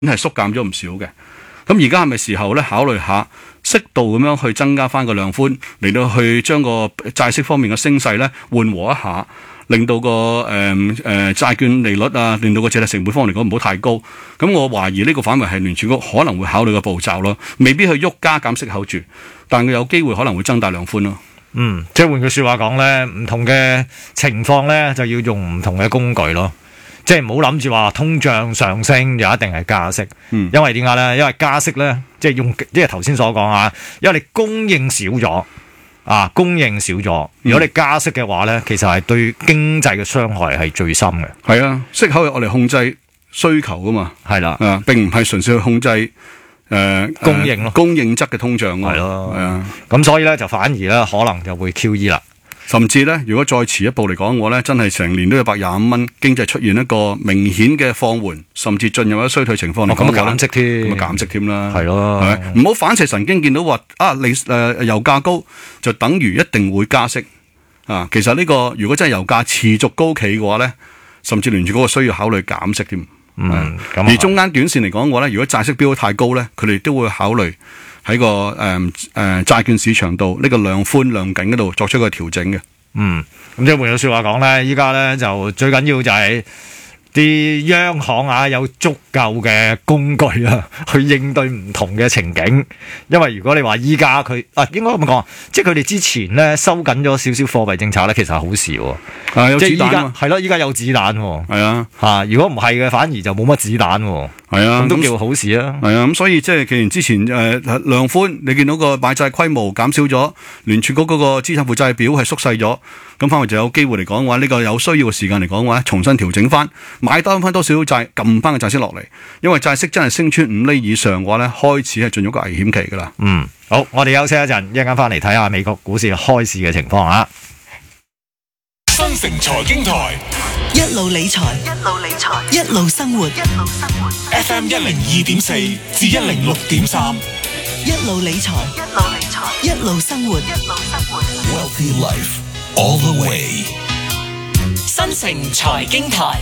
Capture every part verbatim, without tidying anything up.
係縮減咗唔少嘅。咁而家係咪時候咧考慮下適度咁樣去增加翻個量寬，嚟到去將個債息方面嘅升勢咧緩和一下，令到個誒誒債券利率啊，令到個借貸成本方面嚟講唔好太高。咁我懷疑呢個範圍係聯儲局可能會考慮嘅步驟咯，未必去喐加減息口住，但佢有機會可能會增大量寬咯。 嗯，即係換句說話講咧，唔同嘅情況咧就要用唔同嘅工具咯。即係唔好諗住話通脹上升就一定係加息，嗯、因為點解咧？因為加息咧，即係用即係頭先所講啊，因為你供應少咗啊，供應少咗。如果你加息嘅話咧，嗯、其實係對經濟嘅傷害係最深嘅。係啊，息口係我哋控制需求噶嘛， 係啦， 啊，並唔係純粹去控制誒、呃、 供應咯， 呃、供應側嘅通脹咯， 係咯， 係啊。 咁所以咧就反而咧可能就會 Q E 啦。 甚至咧，如果再遲一步嚟講，我咧真係成年都有百廿五蚊，經濟出現一個明顯嘅放緩，甚至進入咗衰退情況嚟講， 咁減息添， 咁啊減息添啦， 係咯， 唔好反射神經，見到話啊，你誒、呃、油價高就等於一定會加息啊。其實呢、這個如果真係油價持續高企嘅話咧，甚至聯儲嗰個需要考慮減息添。 嗯， 而中間短線嚟講嘅話咧，如果債息飆得太高咧，佢哋都會考慮喺個誒誒債券市場度呢個量寬量緊嗰度作出一個調整嘅。 嗯，咁即係換句說話講咧，依家咧就最緊要就係啲央行啊有足夠嘅工具啊，去應對唔同嘅情景。因為如果你話依家佢啊，應該咁講，即係佢哋之前咧收緊咗少少貨幣政策咧，其實係好事喎。 啊，有子彈啊！係咯，依家有子彈喎。 係啊， 嚇！如果唔係嘅，反而就冇乜子彈喎。係啊，咁都叫好事啊。 係啊，咁所以即係既然之前誒、呃、量寬，你見到個買債規模減少咗，聯儲局嗰個資產負債表係縮細咗，咁反而就有機會嚟講嘅話，呢、這個有需要嘅時間嚟講嘅話，重新調整翻，買多翻多少少債，撳翻個債息落嚟，因為債息真係升穿五厘以上嘅話咧，開始係進入一個危險期㗎啦。 嗯，好，我哋休息一陣，一陣間翻嚟睇下美國股市開市嘅情況啊。 新城財經台， 一路理財，一路理財，一路生活，一路生活。 F M 一零二點四至一零六點三， 一路理財，一路理財，一路生活，一路生活。 Wealthy Life all the way。 新城財經台，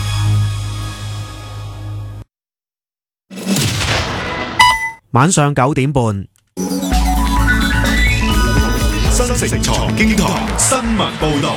晚上九點半。 新城財經台新聞報道。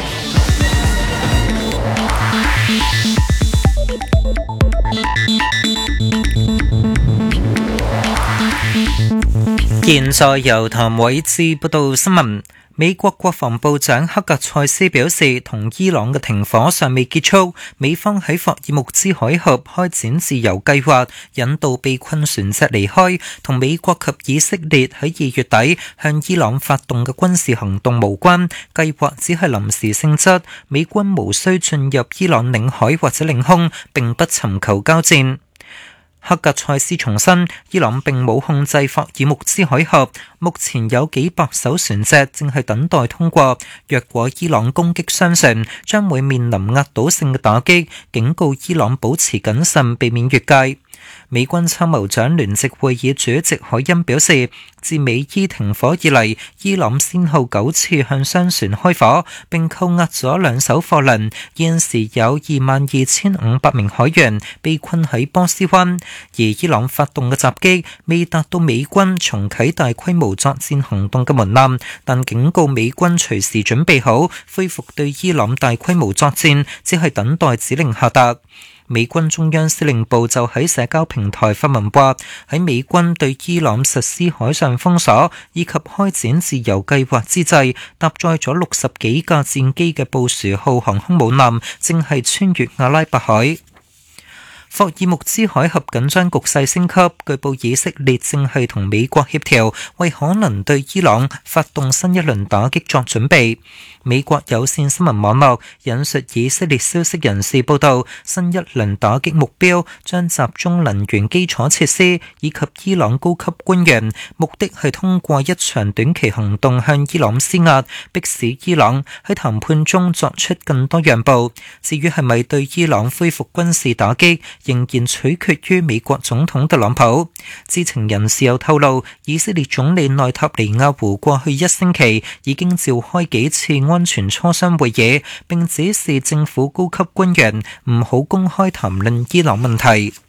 現在由譚偉智報道新聞。美國國防部長克格塞斯表示，同伊朗嘅停火尚未結束，美方喺霍爾木茲海峽開展自由計劃，引導被困船隻離開，同美國及以色列喺二月底向伊朗發動嘅軍事行動無關，計劃只係臨時性質，美軍無需進入伊朗領海或者領空，並不尋求交戰。克格塞斯重申，伊朗並冇控制霍爾木茲海峽，目前有幾百艘船隻正係等待通過。若果伊朗攻擊商船，將會面臨壓倒性嘅打擊，警告伊朗保持謹慎，避免越界。美軍參謀長聯席會議主席海恩表示，自美伊停火以嚟，伊朗先後九次向商船開火，並扣押咗兩艘貨輪，現時有二萬二千五百名海員被困喺波斯灣。而伊朗發動嘅襲擊未達到美軍重啟大規模作戰行動嘅門檻，但警告美軍隨時準備好恢復對伊朗大規模作戰，只係等待指令下達。美軍中央司令部就喺社交平台發文話，喺美軍對伊朗實施海上封鎖以及開展自由計劃之際，搭載咗六十幾架戰機嘅布殊號航空母艦正係穿越阿拉伯海。霍爾木茲海峽緊張局勢升級，據報以色列正係同美國協調，為可能對伊朗發動新一輪打擊作準備。美國有線新聞網絡引述以色列消息人士報道，新一輪打擊目標將集中能源基礎設施以及伊朗高級官員，目的係通過一場短期行動向伊朗施壓，迫使伊朗喺談判中作出更多讓步。至於係咪對伊朗恢復軍事打擊，仍然取決於美國總統特朗普。知情人士又透露，以色列總理內塔尼亞胡過去一星期已經召開幾次安全磋商會議，並指示政府高級官員唔好公開談論伊朗問題。